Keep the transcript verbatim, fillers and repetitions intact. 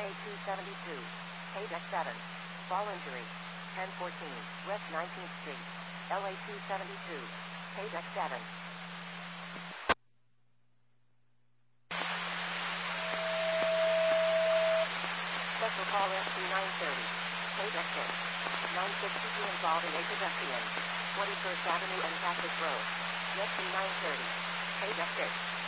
A two seventy-two. Page X seven. Fall injury. ten fourteen. West nineteenth Street. L A two seventy-two. Page X seven. Special call S P nine thirty. Page X six. nine sixty p m involving a pedestrian. twenty-first Avenue and Cactus Road. S P nine thirty. Page X six.